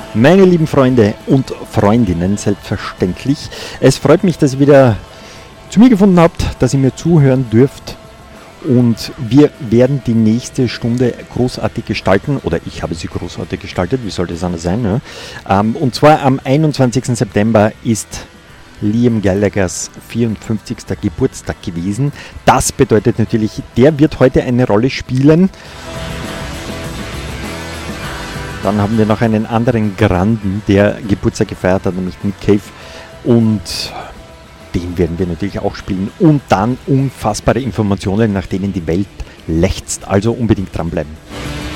Meine lieben Freunde und Freundinnen, selbstverständlich. Es freut mich, dass ihr wieder zu mir gefunden habt, dass ihr mir zuhören dürft. Und wir werden die nächste Stunde großartig gestalten, oder ich habe sie großartig gestaltet, wie sollte es anders sein, ne? Und zwar am 21. September ist Liam Gallaghers 54. Geburtstag gewesen. Das bedeutet natürlich, der wird heute eine Rolle spielen. Dann haben wir noch einen anderen Granden, der Geburtstag gefeiert hat, nämlich Nick Cave. Und den werden wir natürlich auch spielen. Und dann unfassbare Informationen, nach denen die Welt lechzt. Also unbedingt dranbleiben.